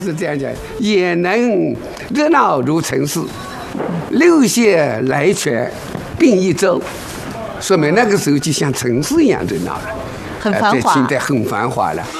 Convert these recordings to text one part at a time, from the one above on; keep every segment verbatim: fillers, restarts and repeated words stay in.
是这样讲，也能热闹如城市，六县来泉并一舟，说明那个时候就像城市一样热闹了， 很繁华。 现在很繁华了。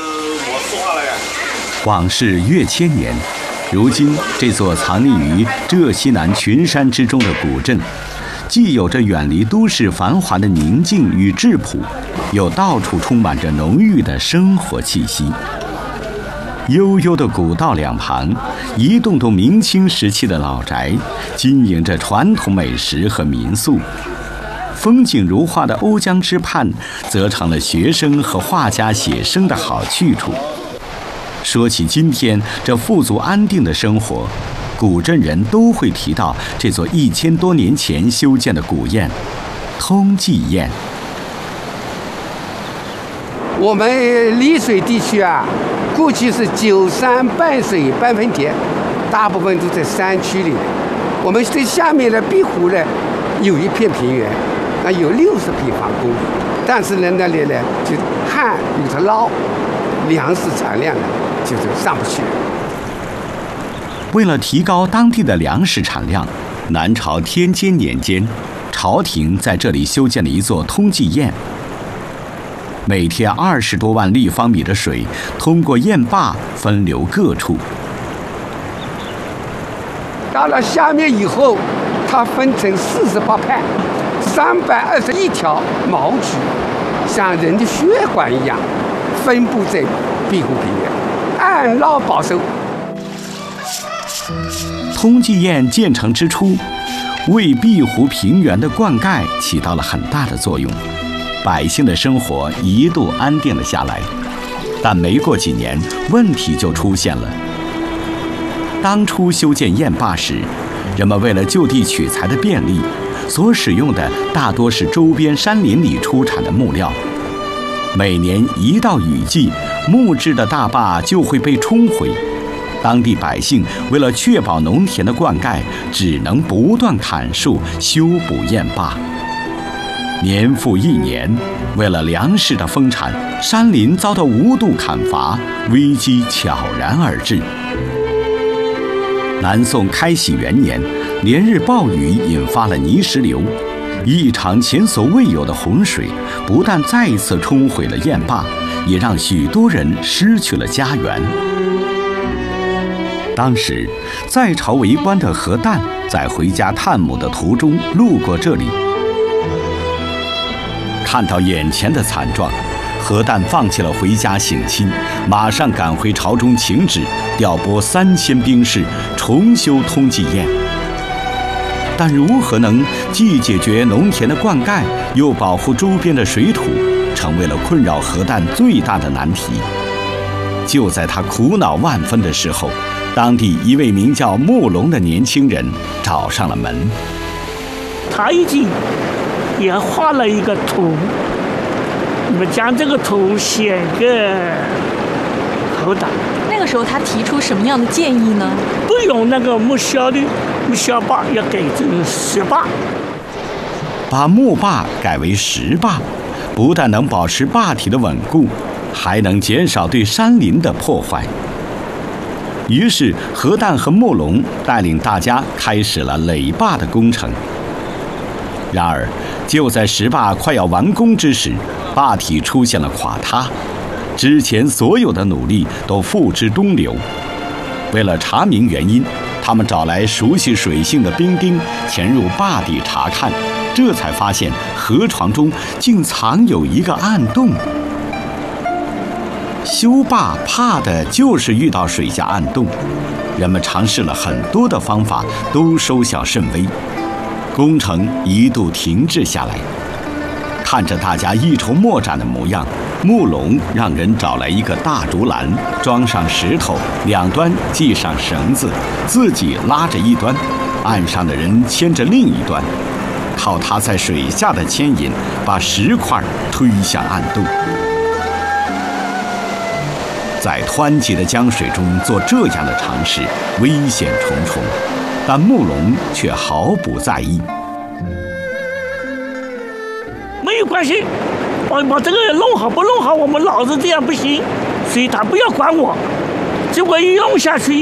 往事越千年，如今这座藏匿于浙西南群山之中的古镇，既有着远离都市繁华的宁静与质朴，又到处充满着浓郁的生活气息。悠悠的古道两旁，一栋栋明清时期的老宅，经营着传统美食和民宿。风景如画的瓯江之畔，则成了学生和画家写生的好去处。说起今天这富足安定的生活，古镇人都会提到这座一千多年前修建的古堰——通济堰。 我们丽水地区啊，过去是九山半水半分田，大部分都在山区里。我们在下面的碧湖呢，有一片平原，那有六十平方公里，但是呢，那里呢就旱有着涝，粮食产量呢就是上不去。 为了提高当地的粮食产量，南朝天监年间，朝廷在这里修建了一座通济堰。每天二十多万立方米的水通过堰坝分流各处。 到了下面以后，它分成四十八派，三百二十一条毛渠，像人的血管一样，分布在碧湖平原，按涝保收。 通济堰建成之初，为碧湖平原的灌溉起到了很大的作用。百姓的生活一度安定了下来，但没过几年，问题就出现了。当初修建堰坝时，人们为了就地取材的便利，所使用的大多是周边山林里出产的木料。每年一到雨季，木质的大坝就会被冲毁。当地百姓为了确保农田的灌溉，只能不断砍树修补堰坝。年复一年，为了粮食的丰产，山林遭到无度砍伐，危机悄然而至。南宋开禧元年，连日暴雨引发了泥石流，一场前所未有的洪水，不但再次冲毁了堰坝，也让许多人失去了家园。当时，在朝为官的何旦在回家探母的途中路过这里。看到眼前的惨状，何旦放弃了回家省亲，马上赶回朝中请旨，调拨三千兵士重修通济堰。但如何能既解决农田的灌溉，又保护周边的水土，成为了困扰何旦最大的难题。就在他苦恼万分的时候，当地一位名叫慕龙的年轻人找上了门。 他已经也画了一个图，你们将这个图献给侯党。 那个时候他提出什么样的建议呢？ 不用那个木小的木小坝，要改成石坝， 把木坝改为石坝，不但能保持坝体的稳固，还能减少对山林的破坏。于是何旦和慕龙带领大家开始了垒坝的工程。然而就在石坝快要完工之时，坝体出现了垮塌，之前所有的努力都付之东流。为了查明原因，他们找来熟悉水性的兵丁潜入坝底查看，这才发现河床中竟藏有一个暗洞。修坝怕的就是遇到水下暗洞，人们尝试了很多的方法，都收效甚微。工程一度停滞下来。看着大家一筹莫展的模样，慕龙让人找来一个大竹篮，装上石头，两端系上绳子，自己拉着一端，岸上的人牵着另一端，靠他在水下的牵引，把石块推向暗洞。在湍急的江水中做这样的尝试，危险重重，但慕龙却毫不在意。 没有关系，把把这个弄好不弄好，我们老子这样不行，所以他不要管我， 结果一用下去。